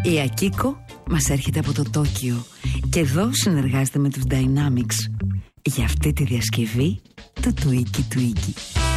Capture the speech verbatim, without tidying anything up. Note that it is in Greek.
Η Ακίκο μας έρχεται από το Τόκιο και εδώ συνεργάζεται με τους Dynamics για αυτή τη διασκευή του Twiki Twiki.